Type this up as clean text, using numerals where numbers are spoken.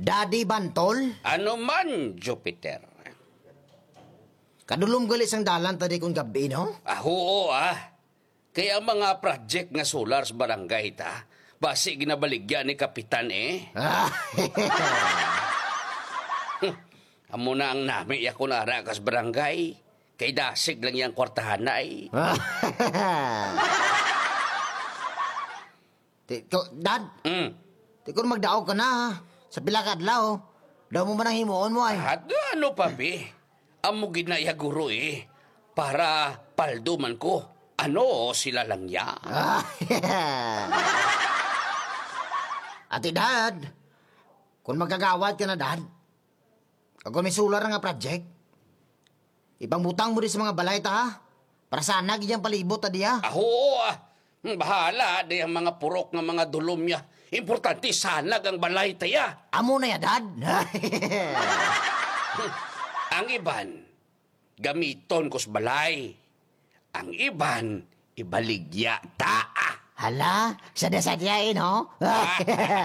Daddy Bantol? Ano man, Jupiter. Kadulom gali sang dalan tadi kung gabi, no? Oo Kaya ang mga project nga solar sa barangay ta, basi ginabaligyan ni Kapitan Amo na ang nami ako nara kas barangay. Kay dasig lang yang kwartahan na Dad, di ko magdao ka na, ha? Sa pilakadlaw, daw mo man ang himuon mo, ay. At ano papi? Amo ginaya guro para palduman ko. Ano sila lang ya? Ate Dad, kung magkagawad ka na, Dad, kung may solar nga project, ipangbutang mo rin sa mga balay ta, ha? Para sana giyang palibot ta diya. Bahala di ang mga purok ng mga dulom niya. Importante sana ang balay taya. Amo na ya, Dad. Ang iban, gamiton ko sa balay. Ang iban, ibaligya ta. Hala, sadya-sadya no?